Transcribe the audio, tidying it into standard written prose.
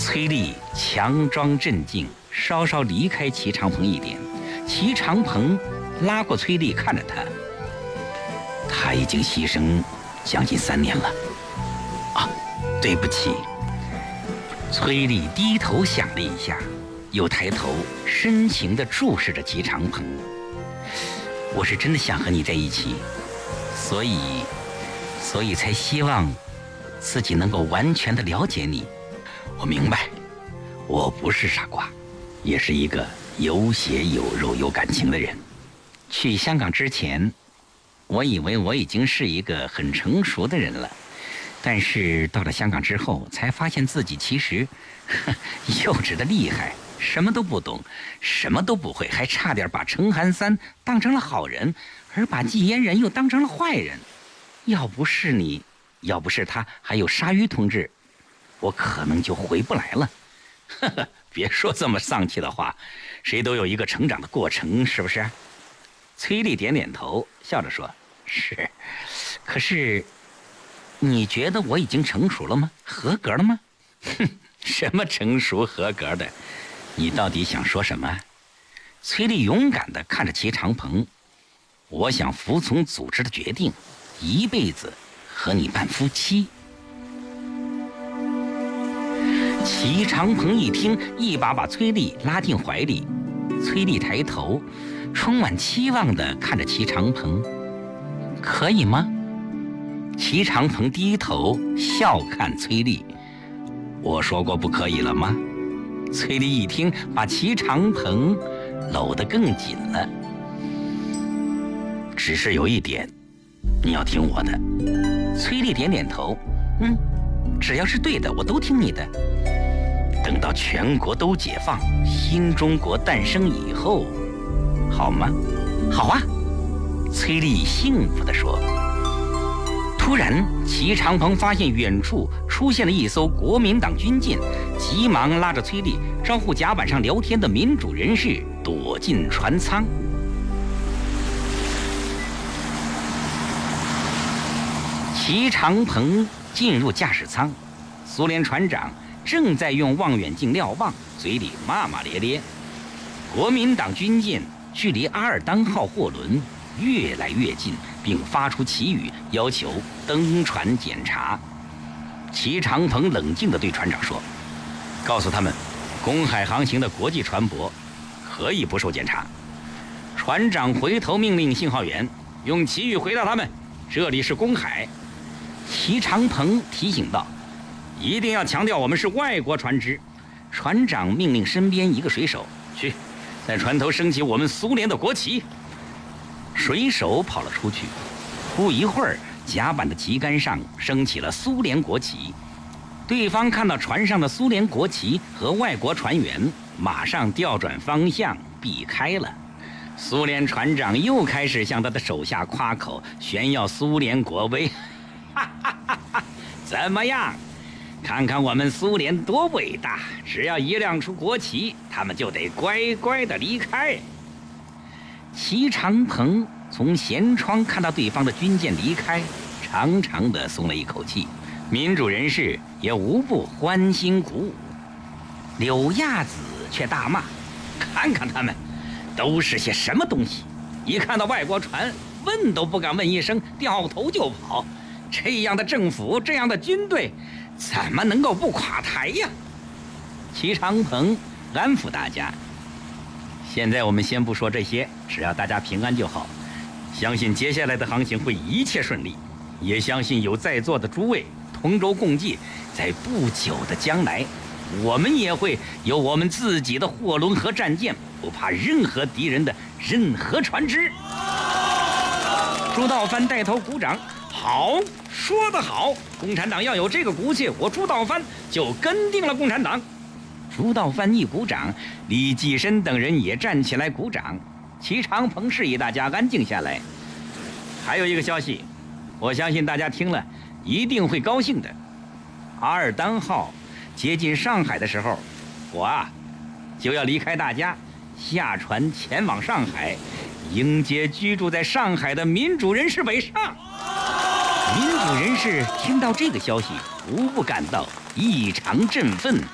崔丽强装镇静，稍稍离开齐长鹏一点。齐长鹏拉过崔丽，看着他。他已经牺牲将近3年了。啊，对不起。崔丽低头想了一下，又抬头深情地注视着齐长鹏。我是真的想和你在一起，所以才希望自己能够完全地了解你。我明白，我不是傻瓜，也是一个有血有肉有感情的人。去香港之前，我以为我已经是一个很成熟的人了，但是到了香港之后，才发现自己其实幼稚的厉害，什么都不懂，什么都不会，还差点把程寒三当成了好人，而把纪嫣然又当成了坏人。要不是你，要不是他，还有鲨鱼同志，我可能就回不来了。呵呵，别说这么丧气的话，谁都有一个成长的过程，是不是？崔丽点点头，笑着说：“是。可是，你觉得我已经成熟了吗？合格了吗？”哼，什么成熟合格的？你到底想说什么？崔丽勇敢地看着齐长鹏，我想服从组织的决定，一辈子和你办夫妻。齐长鹏一听，一把把崔丽拉进怀里。崔丽抬头，充满期望地看着齐长鹏：“可以吗？”齐长鹏低头笑看崔丽：“我说过不可以了吗？”崔丽一听，把齐长鹏搂得更紧了。只是有一点，你要听我的。崔丽点点头：“只要是对的，我都听你的。等到全国都解放，新中国诞生以后，好吗？”“好啊！”崔丽幸福地说。突然，齐长鹏发现远处出现了一艘国民党军舰，急忙拉着崔丽招呼甲板上聊天的民主人士躲进船舱。齐长鹏进入驾驶舱，苏联船长正在用望远镜瞭望，嘴里骂骂咧咧。国民党军舰距离阿尔丹号货轮越来越近，并发出旗语，要求登船检查。齐长鹏冷静地对船长说：“告诉他们，公海航行的国际船舶可以不受检查。”船长回头命令信号员用旗语回答他们：“这里是公海。”齐长鹏提醒道：“一定要强调我们是外国船只。”船长命令身边一个水手去，在船头升起我们苏联的国旗。水手跑了出去，不一会儿，甲板的旗杆上升起了苏联国旗。对方看到船上的苏联国旗和外国船员，马上调转方向避开了。苏联船长又开始向他的手下夸口，炫耀苏联国威。哈哈哈哈！怎么样？看看我们苏联多伟大！只要一亮出国旗，他们就得乖乖地离开。齐长鹏从舷窗看到对方的军舰离开，长长地松了一口气。民主人士也无不欢欣鼓舞。柳亚子却大骂：“看看他们，都是些什么东西！一看到外国船，问都不敢问一声，掉头就跑。这样的政府，这样的军队，怎么能够不垮台呀？”齐长鹏安抚大家：“现在我们先不说这些，只要大家平安就好。相信接下来的航行会一切顺利，也相信有在座的诸位同舟共济，在不久的将来，我们也会有我们自己的货轮和战舰，不怕任何敌人的任何船只。”朱道藩带头鼓掌：“好，说得好！共产党要有这个骨气，我朱道藩就跟定了共产党。”朱道藩一鼓掌，李济深等人也站起来鼓掌。齐长鹏示意大家安静下来。还有一个消息，我相信大家听了一定会高兴的。阿尔丹号接近上海的时候，我就要离开大家，下船前往上海，迎接居住在上海的民主人士北上。民主人士听到这个消息，无不感到异常振奋